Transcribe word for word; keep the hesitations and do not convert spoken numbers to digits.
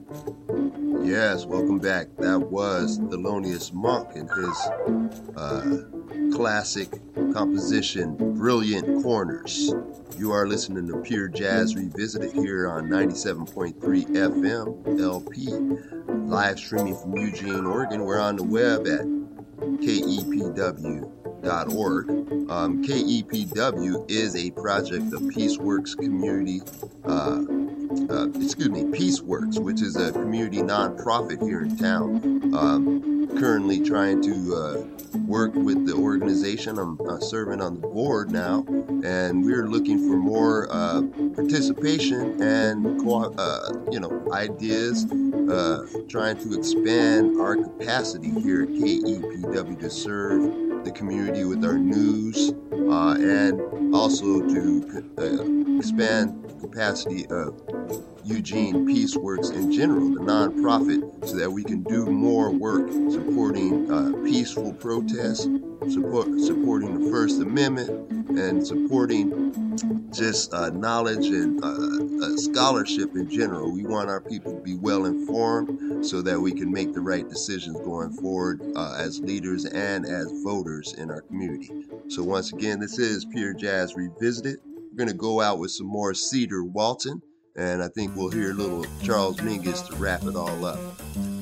Yes, welcome back. That was Thelonious Monk and his uh, classic composition, Brilliant Corners. You are listening to Pure Jazz Revisited here on ninety-seven point three F M L P, live streaming from Eugene, Oregon. We're on the web at K E P W dot org. Um, K E P W is a project of Peaceworks Community uh, Uh, excuse me, Peaceworks, which is a community nonprofit here in town. Um, currently trying to uh, work with the organization. I'm uh, serving on the board now, and we're looking for more uh, participation and co- uh, you know ideas, uh, trying to expand our capacity here at K E P W to serve the community with our news, uh, and also to uh, expand the capacity of Eugene Peaceworks in general, the nonprofit, so that we can do more work supporting uh, peaceful protests, support, supporting the First Amendment, and supporting just uh, knowledge and uh, uh, scholarship in general. We want our people to be well informed so that we can make the right decisions going forward uh, as leaders and as voters in our community. So once again, this is Pure Jazz Revisited. We're going to go out with some more Cedar Walton, and I think we'll hear a little Charles Mingus to wrap it all up.